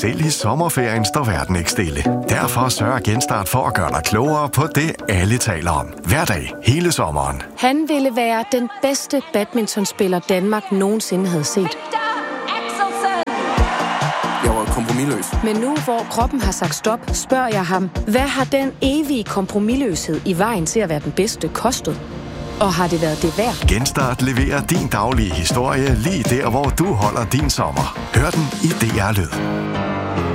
Selv i sommerferien står verden ikke stille. Derfor sørger Genstart for at gøre dig klogere på det, alle taler om. Hver dag, hele sommeren. Han ville være den bedste badmintonspiller, Danmark nogensinde havde set. Jeg var kompromisløs. Men nu, hvor kroppen har sagt stop, spørger jeg ham, hvad har den evige kompromisløshed i vejen til at være den bedste kostet? Og har det været det værd? Genstart leverer din daglige historie lige der, hvor du holder din sommer. Hør den i DR Lyd.